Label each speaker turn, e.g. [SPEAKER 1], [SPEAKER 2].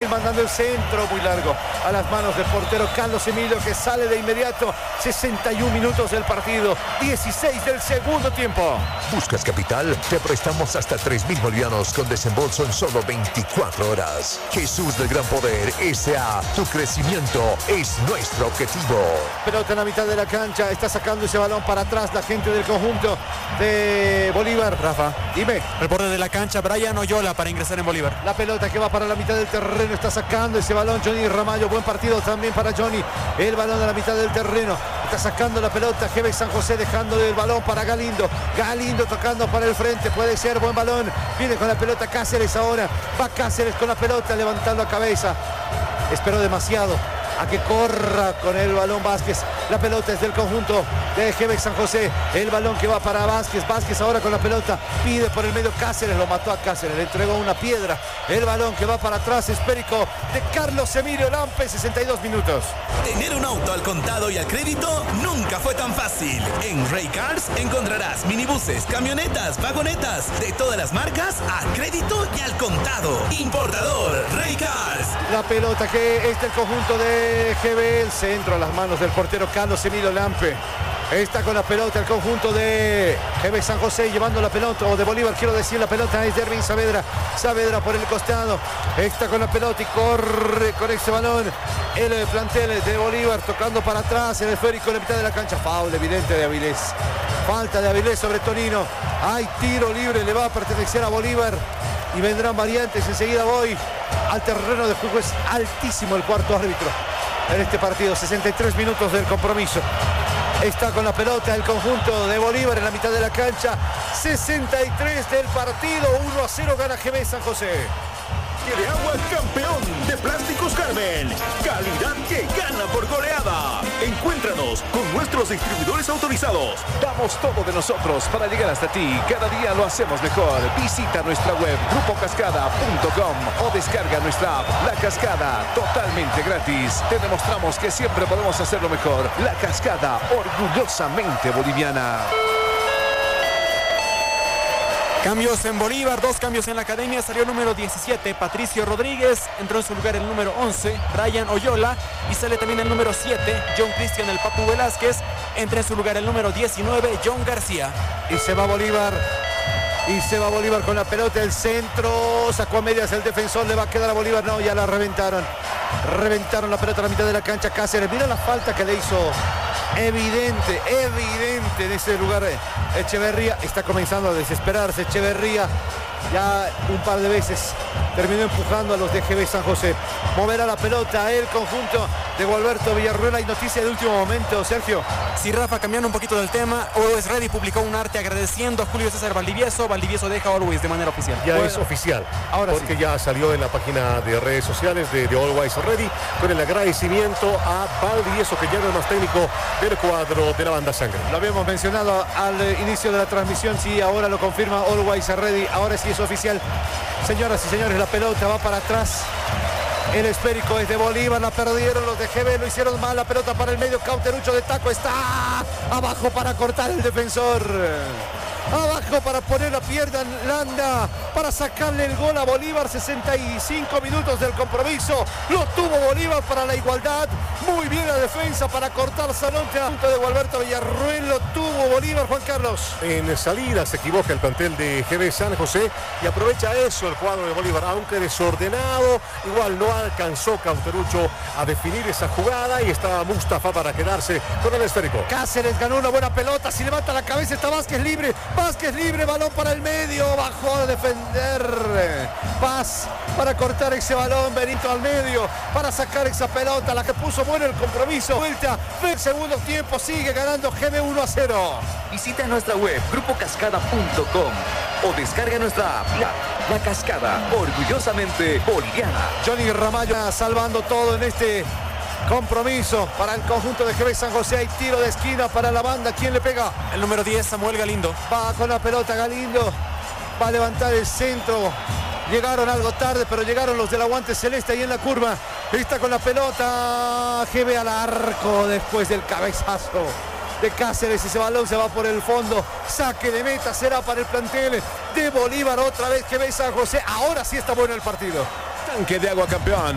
[SPEAKER 1] mandando el centro muy largo a las manos del portero Carlos Emilio, que sale de inmediato. 61 minutos del partido, 16 del segundo tiempo.
[SPEAKER 2] ¿Buscas capital? Te prestamos hasta 3.000 bolivianos con desembolso en solo 24 horas. Jesús del Gran Poder S.A. Tu crecimiento es nuestro objetivo.
[SPEAKER 1] Pelota en la mitad de la cancha, está sacando ese balón para atrás la gente del conjunto de Bolívar. Rafa, dime.
[SPEAKER 3] Al borde de la cancha, Brian Oyola para ingresar en Bolívar.
[SPEAKER 1] La pelota que va para la mitad del terreno, está sacando ese balón Johnny Ramallo. Buen partido también para Johnny. El balón a la mitad del terreno, está sacando la pelota GB San José, dejando el balón para Galindo. Galindo tocando para el frente, puede ser buen balón. Viene con la pelota Cáceres ahora. Va Cáceres con la pelota, levantando la cabeza. Esperó demasiado a que corra con el balón Vázquez. La pelota es del conjunto de GB San José. El balón que va para Vázquez. Vázquez ahora con la pelota. Pide por el medio Cáceres. Lo mató a Cáceres. Le entregó una piedra. El balón que va para atrás. Esférico de Carlos Emilio Lampe. 62 minutos.
[SPEAKER 4] Tener un auto al contado y al crédito nunca fue tan fácil. En Ray Cars encontrarás minibuses, camionetas, vagonetas de todas las marcas a crédito y al contado. Importador Ray Cars.
[SPEAKER 1] La pelota que es del conjunto de GB, el centro a las manos del portero Carlos Emilio Lampe. Está con la pelota el conjunto de GB San José, llevando la pelota, o de Bolívar quiero decir. La pelota es de Ervin Saavedra. Saavedra por el costado, está con la pelota y corre con ese balón el plantel de Bolívar, tocando para atrás el esférico en la mitad de la cancha. Foul evidente de Avilés, falta de Avilés sobre Tonino. Hay tiro libre, le va a pertenecer a Bolívar y vendrán variantes. Enseguida voy al terreno de juego. Es altísimo el cuarto árbitro en este partido. 63 minutos del compromiso. Está con la pelota el conjunto de Bolívar en la mitad de la cancha. 63 del partido. 1-0 gana GB San José.
[SPEAKER 5] De agua campeón de Plásticos Carmen. Calidad que gana por goleada. Encuéntranos con nuestros distribuidores autorizados.
[SPEAKER 6] Damos todo de nosotros para llegar hasta ti. Cada día lo hacemos mejor. Visita nuestra web grupocascada.com o descarga nuestra app La Cascada totalmente gratis. Te demostramos que siempre podemos hacerlo mejor. La Cascada, orgullosamente boliviana.
[SPEAKER 3] Cambios en Bolívar, 2 cambios en la academia. Salió el número 17, Patricio Rodríguez. Entró en su lugar el número 11, Brian Oyola. Y sale también el número 7, John Cristian el Papu Velázquez. Entra en su lugar el número 19, John García.
[SPEAKER 1] Y se va Bolívar. Y se va Bolívar con la pelota, el centro. Sacó a medias el defensor, le va a quedar a Bolívar. No, ya la reventaron. Reventaron la pelota a la mitad de la cancha. Cáceres, mira la falta que le hizo. Evidente en ese lugar. Echeverría está comenzando a desesperarse. Echeverría ya un par de veces terminó empujando a los de GB San José. Moverá la pelota el conjunto de Gualberto Villarruel. Hay noticia de último momento, Sergio.
[SPEAKER 3] Sí, Rafa, cambiando un poquito del tema, Always Ready publicó un arte agradeciendo a Julio César Valdivieso. Valdivieso deja Always de manera oficial.
[SPEAKER 7] Ya es oficial,
[SPEAKER 1] ahora
[SPEAKER 7] porque
[SPEAKER 1] sí.
[SPEAKER 7] Ya salió en la página de redes sociales de Always Ready con el agradecimiento a Valdivieso, que ya no es más técnico del cuadro de la banda sangre.
[SPEAKER 1] Lo habíamos mencionado al inicio de la transmisión, sí, ahora lo confirma Always Ready, ahora sí es oficial. Señoras y señores, la pelota va para atrás. El esférico es de Bolívar, la perdieron los de GB, lo hicieron mal, la pelota para el medio, Cauterucho de taco, está abajo para cortar el defensor. Abajo para poner la pierna en Landa, para sacarle el gol a Bolívar. 65 minutos del compromiso. Lo tuvo Bolívar para la igualdad. Muy bien la defensa para cortar Salonte. Punto de Gualberto Villarruel. Lo tuvo Bolívar, Juan Carlos.
[SPEAKER 7] En salida se equivoca el plantel de GB San José y aprovecha eso el cuadro de Bolívar, aunque desordenado. Igual no alcanzó Cauterucho a definir esa jugada y estaba Mustafa para quedarse con el esférico.
[SPEAKER 1] Cáceres ganó una buena pelota. Si levanta la cabeza está Vázquez libre. Vázquez libre, balón para el medio, bajó a defender. Paz para cortar ese balón, Benito al medio, para sacar esa pelota, la que puso bueno el compromiso. Vuelta del segundo tiempo, sigue ganando GB 1-0.
[SPEAKER 8] Visita nuestra web grupocascada.com o descarga nuestra app La Cascada, orgullosamente boliviana.
[SPEAKER 1] Johnny Ramallo salvando todo en este compromiso para el conjunto de GB San José. Hay tiro de esquina para la banda. ¿Quién le pega?
[SPEAKER 3] El número 10, Samuel Galindo.
[SPEAKER 1] Va con la pelota Galindo. Va a levantar el centro. Llegaron algo tarde, pero llegaron los del aguante celeste ahí en la curva. Está con la pelota GB al arco después del cabezazo de Cáceres. Ese balón se va por el fondo. Saque de meta será para el plantel de Bolívar. Otra vez GB San José. Ahora sí está bueno el partido.
[SPEAKER 6] Tanque de agua campeón.